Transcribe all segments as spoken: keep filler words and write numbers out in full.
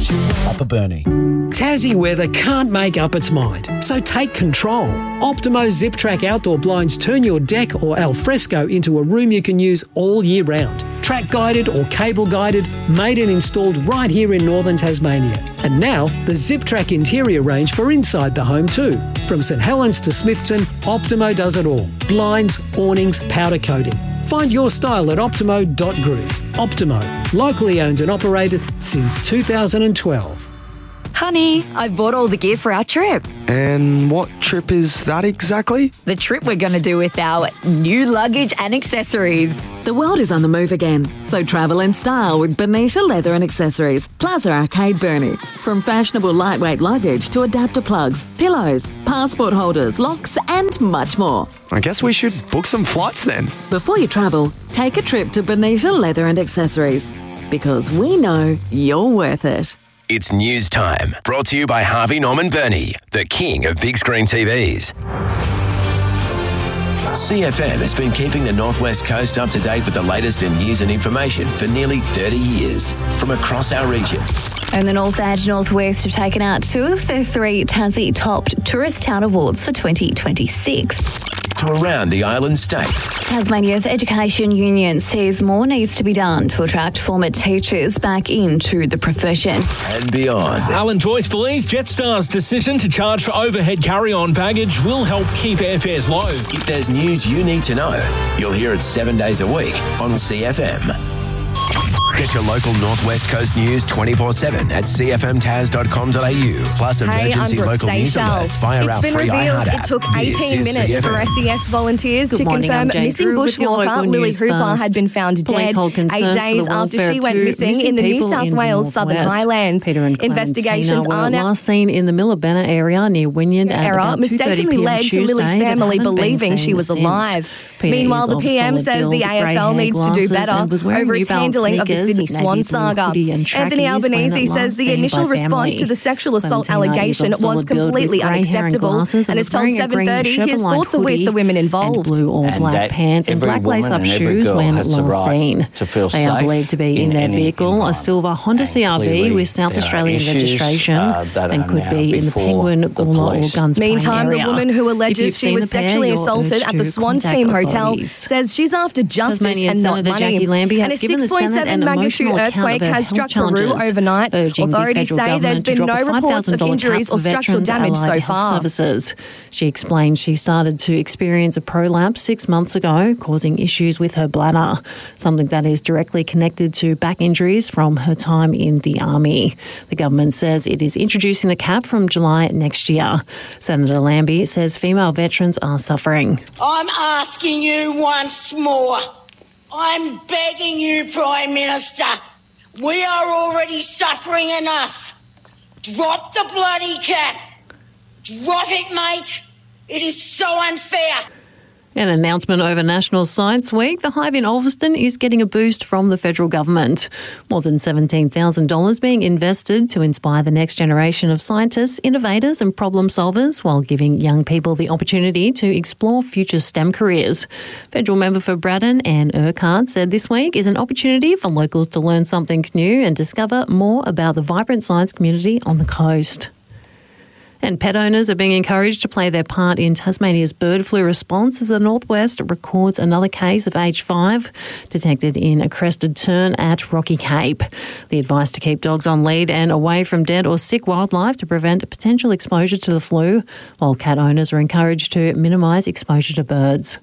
Upper Burnie. Tassie weather can't make up its mind, so take control. Optimo Zip Track outdoor blinds turn your deck or alfresco into a room you can use all year round. Track guided or cable guided, made and installed right here in northern Tasmania. And now, the Zip Track interior range for inside the home too. From St Helens to Smithton, Optimo does it all. Blinds, awnings, powder coating. Find your style at optimo dot group. Optimo, locally owned and operated since two thousand twelve. Honey, I bought all the gear for our trip. And what trip is that exactly? The trip we're going to do with our new luggage and accessories. The world is on the move again, so travel in style with Bonita Leather and Accessories, Plaza Arcade Burnie. From fashionable lightweight luggage to adapter plugs, pillows, passport holders, locks and much more. I guess we should book some flights then. Before you travel, take a trip to Bonita Leather and Accessories, because we know you're worth it. It's news time, brought to you by Harvey Norman Burney, the king of big screen T Vs. C F M has been keeping the Northwest Coast up to date with the latest in news and information for nearly thirty years, from across our region. And the North and Northwest have taken out two of the three Tassie Top Tourist Town Awards for twenty twenty-six. To around the island state. Tasmania's Education Union says more needs to be done to attract former teachers back into the profession. And beyond. Alan Joyce believes Jetstar's decision to charge for overhead carry-on baggage will help keep airfares low. If there's news you need to know, you'll hear it seven days a week on C F M. Get your local Northwest Coast news twenty-four seven at c f m tas dot com dot a u. Plus emergency hey, local news alerts via our free iHeart app. It took eighteen minutes for S E S volunteers Good to morning, confirm missing bushwalker Lily Hooper first. had been found Police dead hold eight days after she went missing, missing in the New South Wales Southern Highlands. Investigations are now last seen in the Millabena area near Wynyard at error about mistakenly led to Lily's family believing she was alive. Meanwhile, the P M says the A F L needs to do better over its handling of the Sydney Swan saga. Anthony Albanese says the initial response to the sexual assault allegation was completely unacceptable and has told seven thirty his thoughts are with the women involved. Blue or black pants and black lace-up shoes when last seen. They are believed to be in their vehicle, a silver Honda C R V with South Australian registration, and could be in the Penguin, Gawler or Guns Plain Meantime, area. the woman who alleges she was sexually assaulted at the Swans Team Hotel says she's after justice and not money. And a six point seven magnitude earthquake has struck Peru overnight. Authorities say there's been no reports of injuries or structural damage so far. Services. She explained she started to experience a prolapse six months ago, causing issues with her bladder, something that is directly connected to back injuries from her time in the army. The government says it is introducing the cap from July next year. Senator Lambie says female veterans are suffering. I'm asking you once more. I'm begging you, Prime Minister. We are already suffering enough. Drop the bloody cap. Drop it, mate. It is so unfair. An announcement over National Science Week. The Hive in Ulverston is getting a boost from the federal government. More than seventeen thousand dollars being invested to inspire the next generation of scientists, innovators and problem solvers while giving young people the opportunity to explore future STEM careers. Federal member for Braddon, Anne Urquhart, said this week is an opportunity for locals to learn something new and discover more about the vibrant science community on the coast. And pet owners are being encouraged to play their part in Tasmania's bird flu response as the Northwest records another case of H five detected in a crested tern at Rocky Cape. The advice to keep dogs on lead and away from dead or sick wildlife to prevent potential exposure to the flu, while cat owners are encouraged to minimise exposure to birds.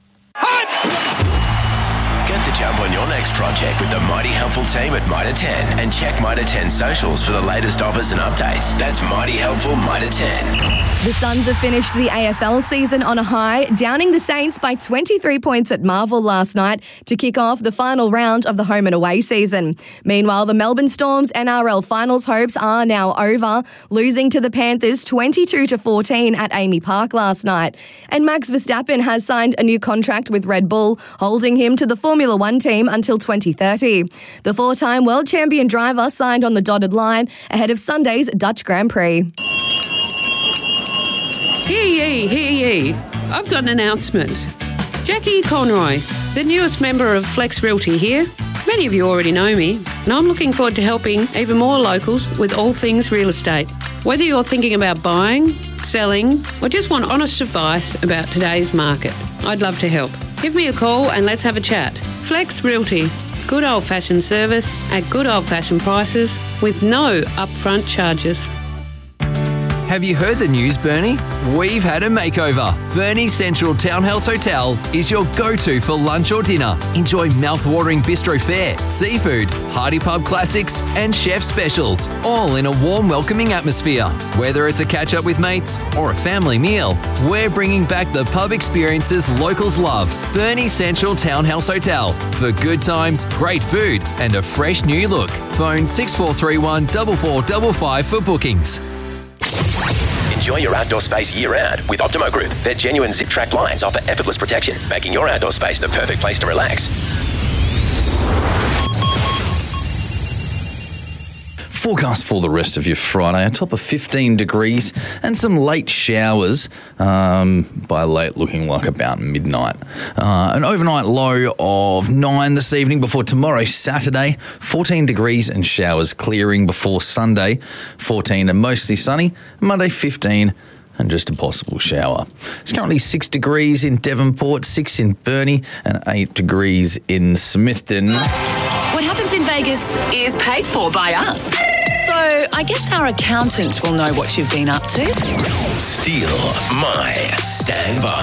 Get the jump on your next project with the Mighty Helpful team at Mitre ten and check Mitre ten socials for the latest offers and updates. That's Mighty Helpful Mitre ten. The Suns have finished the A F L season on a high, downing the Saints by twenty-three points at Marvel last night to kick off the final round of the home and away season. Meanwhile, the Melbourne Storm's N R L finals hopes are now over, losing to the Panthers twenty-two to fourteen at Amy Park last night. And Max Verstappen has signed a new contract with Red Bull, holding him to the Formula One team until twenty thirty. The four-time world champion driver signed on the dotted line ahead of Sunday's Dutch Grand Prix. Hear ye, hear ye. I've got an announcement. Jackie Conroy, the newest member of Flex Realty here. Many of you already know me, and I'm looking forward to helping even more locals with all things real estate. Whether you're thinking about buying, selling, or just want honest advice about today's market, I'd love to help. Give me a call and let's have a chat. Flex Realty. Good old-fashioned service at good old-fashioned prices with no upfront charges. Have you heard the news, Bernie? We've had a makeover. Bernie Central Townhouse Hotel is your go-to for lunch or dinner. Enjoy mouth-watering bistro fare, seafood, hearty pub classics, and chef specials, all in a warm, welcoming atmosphere. Whether it's a catch-up with mates or a family meal, we're bringing back the pub experiences locals love. Bernie Central Townhouse Hotel for good times, great food, and a fresh new look. Phone six four three one, four four five five for bookings. Enjoy your outdoor space year-round with Optimo Group. Their genuine zip-track blinds offer effortless protection, making your outdoor space the perfect place to relax. Forecast for the rest of your Friday, a top of fifteen degrees and some late showers, um, by late looking like about midnight. Uh, an overnight low of nine this evening before tomorrow, Saturday, fourteen degrees and showers clearing before Sunday, fourteen and mostly sunny, Monday fifteen and just a possible shower. It's currently six degrees in Devonport, six in Burnie and eight degrees in Smithton. What happens in Vegas is paid for by us. So I guess our accountant will know what you've been up to. Steal my standby.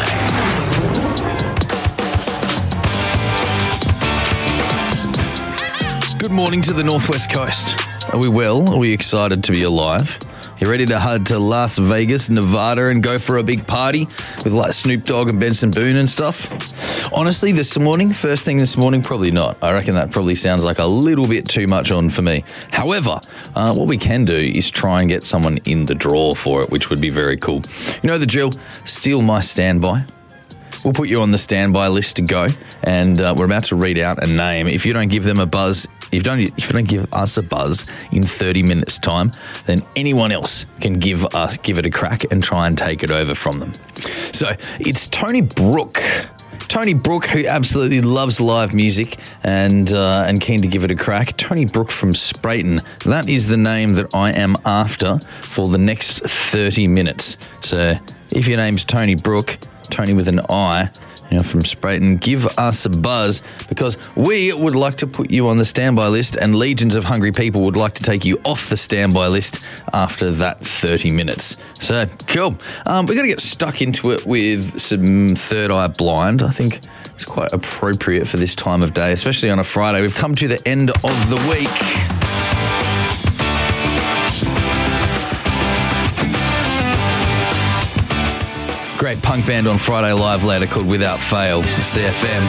Good morning to the Northwest Coast. Are we well? Are we excited to be alive? You ready to head to Las Vegas, Nevada and go for a big party with like Snoop Dogg and Benson Boone and stuff? Honestly, this morning, first thing this morning, probably not. I reckon that probably sounds like a little bit too much on for me. However, uh, what we can do is try and get someone in the draw for it, which would be very cool. You know the drill, steal my standby. We'll put you on the standby list to go, and uh, we're about to read out a name. If you don't give them a buzz, if you don't, if you don't give us a buzz in thirty minutes' time, then anyone else can give us give it a crack and try and take it over from them. So it's Tony Brook. Tony Brook, who absolutely loves live music and uh, and keen to give it a crack. Tony Brook from Sprayton. That is the name that I am after for the next thirty minutes. So if your name's Tony Brook, Tony with an I, you know, from Sprayton, give us a buzz because we would like to put you on the standby list and legions of hungry people would like to take you off the standby list after that thirty minutes. So, cool. Um, we're going to get stuck into it with some Third Eye Blind. I think it's quite appropriate for this time of day, especially on a Friday. We've come to the end of the week. Great punk band on Friday Live later called Without Fail, C F M.